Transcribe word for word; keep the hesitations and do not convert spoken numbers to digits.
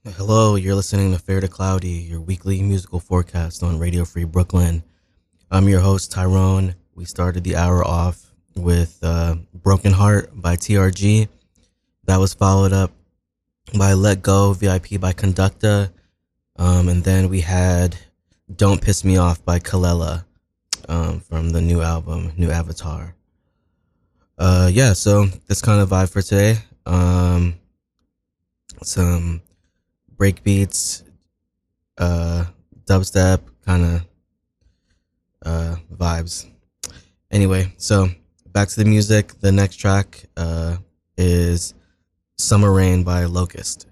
Hello, you're listening to Fair to Cloudy, your weekly musical forecast on Radio Free Brooklyn. I'm your host, Tyrone. We started the hour off with uh, Broken Heart by T R G. That was followed up by Let Go, V I P by Conducta. Um, and then we had Don't Piss Me Off by Kalela um, from the new album, New Avatar. Uh, yeah, so that's kind of vibe for today. Um, some break beats, uh, dubstep kind of uh, vibes. Anyway, so back to the music. The next track uh, is Summer Rain by Locust.